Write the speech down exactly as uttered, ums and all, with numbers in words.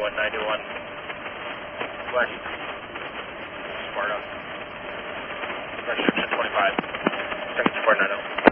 one ninety-one. West. Sparta. Restriction twenty-five. Second support nine oh.